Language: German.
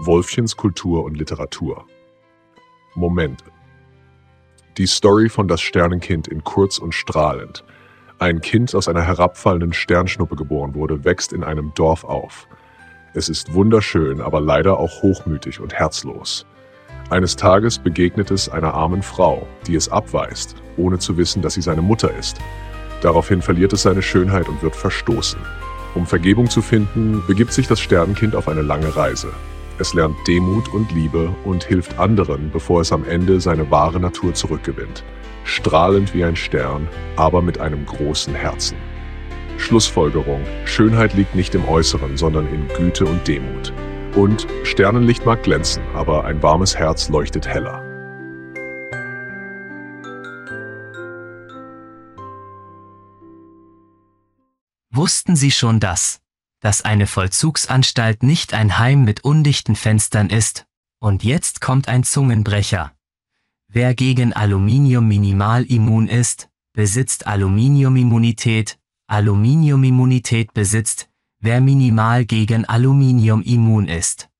Wolfchens Kultur und Literatur. Momente. Die Story von Das Sternenkind in Kurz und Strahlend. Ein Kind, aus einer herabfallenden Sternschnuppe geboren wurde, wächst in einem Dorf auf. Es ist wunderschön, aber leider auch hochmütig und herzlos. Eines Tages begegnet es einer armen Frau, die es abweist, ohne zu wissen, dass sie seine Mutter ist. Daraufhin verliert es seine Schönheit und wird verstoßen. Um Vergebung zu finden, begibt sich das Sternenkind auf eine lange Reise. Es lernt Demut und Liebe und hilft anderen, bevor es am Ende seine wahre Natur zurückgewinnt. Strahlend wie ein Stern, aber mit einem großen Herzen. Schlussfolgerung: Schönheit liegt nicht im Äußeren, sondern in Güte und Demut. Und Sternenlicht mag glänzen, aber ein warmes Herz leuchtet heller. Wussten Sie schon dass eine Vollzugsanstalt nicht ein Heim mit undichten Fenstern ist? Und jetzt kommt ein Zungenbrecher. Wer gegen Aluminium minimal immun ist, besitzt Aluminiumimmunität. Aluminiumimmunität besitzt, wer minimal gegen Aluminium immun ist.